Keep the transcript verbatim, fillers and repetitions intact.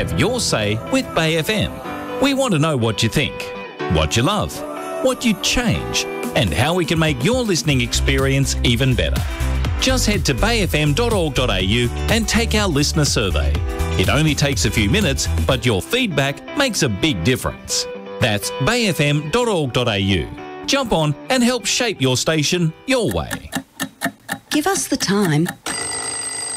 Have your say with Bay F M. We want to know what you think, what you love, what you'd change, and how we can make your listening experience even better. Just head to bay f m dot org dot a u and take our listener survey. It only takes a few minutes, but your feedback makes a big difference. That's bay f m dot org dot a u. Jump on and help shape your station your way. Give us the time